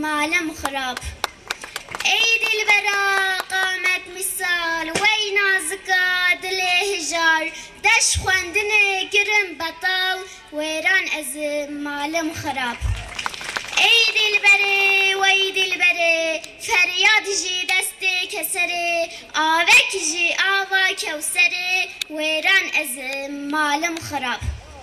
malem xirab. Ey dilbera qamet misal wey nazika dilê hijar deş xwendinê kirin betal wêran ez malem xirab. Ey dilberê wey dilberê feryad jî destê keserê avek jî ava kewserê wêran ez malem xirab.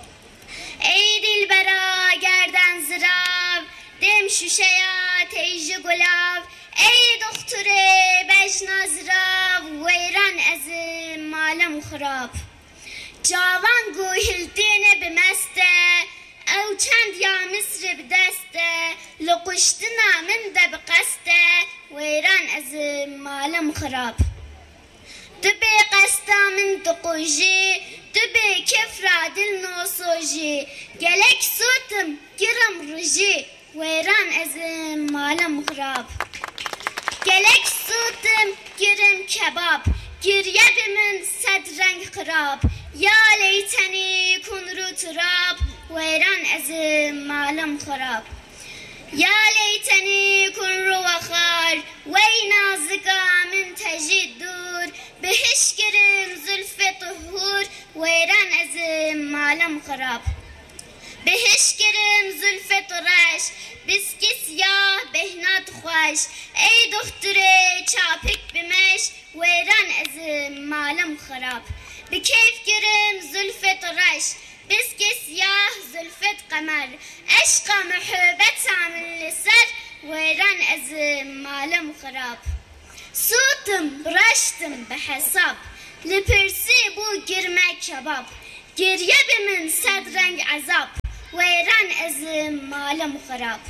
Ey dilbera gerden zirav dem şuşeya teyji gulav ey doktorê bejna zirav wêran ez malem xirab. Cavan guhiltêne bimeste ew çend ya Misrê bi deste li quştina min de bi qeste wêran ez malem xirab. Tu bê qesta min diqujî tu bê kefra dil nosojî gelek sotim girim rijî wêran ez malem xirab. Gelek sotim girim kebab girye bi min sed reng xirab ya leytenî kunru turab wêran ez malem xirab. Ya leytenî kunru wexar wey nazika min tejî dur bihiş girim zülfê tuhur wêran ez malem xirab. Bihiş girim zülfê tureş biskî siyah behnat xweş ey doktorê çapik bimeş wêran ez malem xirab. Bi keyf girim zülfê tureş biskî siyah zülfet qemer eşqa muhibbeta min li ser wêran ez malem xirab. Sotim reştim bi hesab li pirsî bû girme kebab girye bi min sed reng ezab wêran ez malem xirab.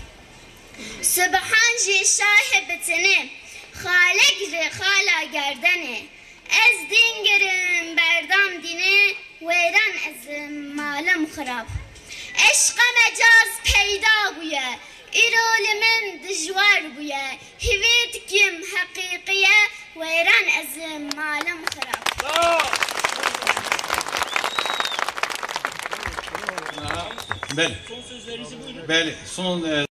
Subhan jî şahê bitinê xalek rê xala gerdenê ez din girim berdam dînê wêran ez malem xirab. Eşqa mecaz peyda bûye îro li min dijwar bûye hîvê dikim heqîqiye wêran ez malem xirab. Beli. Beli. Son